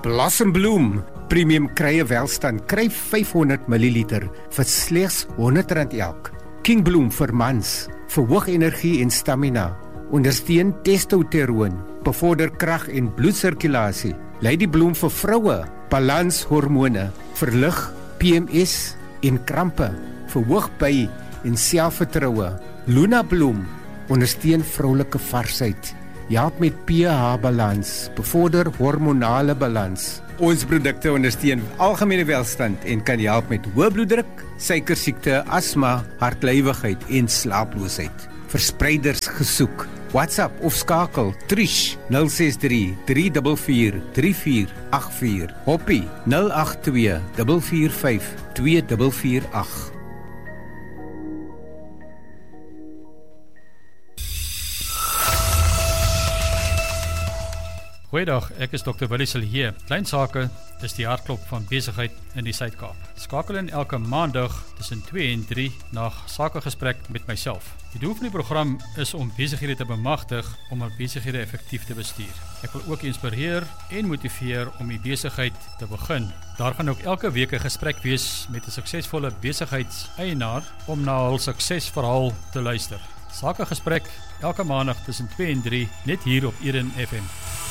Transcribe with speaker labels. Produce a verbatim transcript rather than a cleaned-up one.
Speaker 1: Blossom Bloom Premium Krye Welstand kry vyfhonderd milliliter vir slegs honderd rand elk. King Bloom vir mans, verhoog energie en stamina, ondersteun testosteron, bevorder krag en bloedsirkulasie. Lady Bloom vir vroue, balanshormone, verlig P M S en krampe, verhoog by en selfvertroue. Luna Bloom ondersteun vroulike varsheid, help met pH-balans, bevorder hormonale balans. Ons produkte ondersteun algemene welstand en kan help met hoë bloeddruk, suikersiekte, asma, hartlywigheid en slaaploosheid. Verspreiders gesoek. WhatsApp of skakel Trish nul ses drie drie vier vier drie vier agt vier. Hoppie nul agt twee vier vier vyf twee vier vier agt.
Speaker 2: Goeiedag, ek is dokter Willie Silje. Klein sake is die hartklop van besigheid in die Suid-Kaap. Skakel in elke maandag tussen twee en drie na sakegesprek met myself. Die doel van die program is om besighede te bemagtig om hul besighede effektief te bestuur. Ek wil ook inspireer en motiveer om die besigheid te begin. Daar gaan ook elke week 'n gesprek wees met 'n suksesvolle besigheidseienaar om na hul suksesverhaal te luister. Sakegesprek elke maandag tussen twee en drie net hier op Eden F M.